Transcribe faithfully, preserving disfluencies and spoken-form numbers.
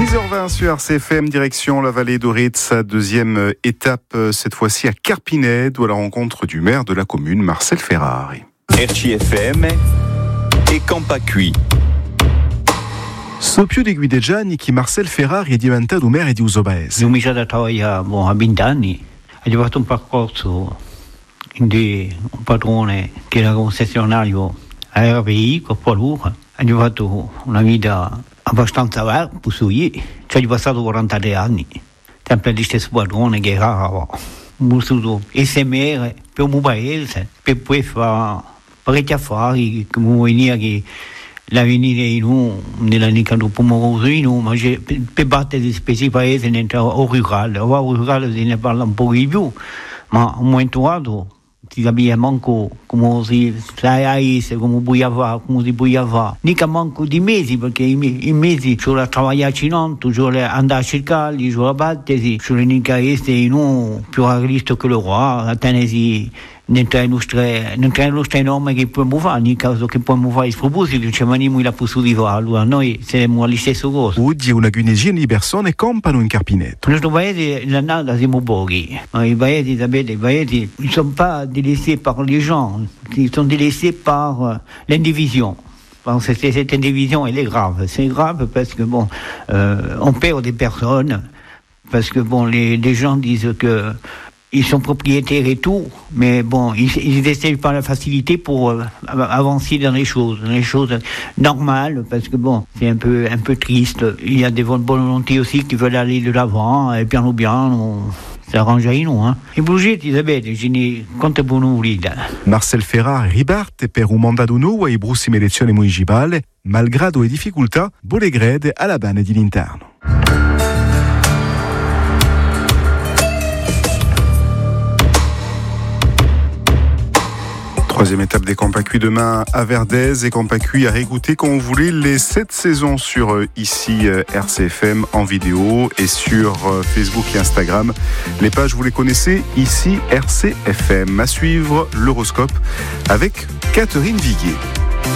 six heures vingt sur R C F M, direction la vallée d'Auritz, sa deuxième étape, cette fois-ci à Carpinède, où à la rencontre du maire de la commune, Marcel Ferrari. R C F M e Campacui. So più di Guidegiani che Marcel Ferrari è diventato maire di Usobaese. Ho iniziato a lavorare boh, a venti anni, ho fatto un percorso di un padrone che era concessionario a R V I, Corpolura. Ho fatto una vita abbastanza vera, posso dire, cioè ho passato quarantatré anni, sempre di stesso padrone che era molto S M R per il mio paese, per poi fare parecchi affari, come venire che l'avvenire in un, nella nica dopo moroso in un, ma per battere di specie paese o rurale, o rurale se ne parla un po' di più, ma un momento dato ti capisce manco come si sai come puoi fare, come si può fare, mica manco di mesi, perché i, i mesi ci vuole lavorare in ci vuole andare a cercare, ci vuole battersi, ci vuole mica essere in un più agristo che lo roi, a tenersi dentro le nostre, dentro le nostre norme che possiamo fare, nel caso che possiamo fare il sproposito, ci maniamo la possibilità, allora noi siamo allo stesso cosa. Oggi una quindicina di persone campano in Carpineto. Il nostro paese, la nada, siamo pochi, ma i paesi, sapete, i paesi ne sono pas délaissés par les gens, ils sont délaissés par euh, l'indivision. Parce que cette indivision, elle est grave. C'est grave parce que, bon, euh, on perd des personnes, parce que, bon, les, les gens disent que ils sont propriétaires et tout, mais bon, ils, ils essaient par la facilité pour euh, avancer dans les choses, dans les choses normales, parce que bon, c'est un peu, un peu triste. Il y a des bonnes volontés aussi qui veulent aller de l'avant, et piano piano, ça arrange à nous, hein. E Brugete, Isabelle, je ne compte pour nous lida. Marcel Ferrari riparte per un mandato nuovo ai prossime elezioni municipali, malgrado le difficoltà, Bolegrede alla bane di l'interno. Troisième étape des Campacui demain à Verdez et Campacui à réécouter quand vous voulez les sept saisons sur euh, ici euh, R C F M en vidéo et sur euh, Facebook et Instagram. Les pages vous les connaissez ici R C F M. À suivre l'horoscope avec Catherine Viguier.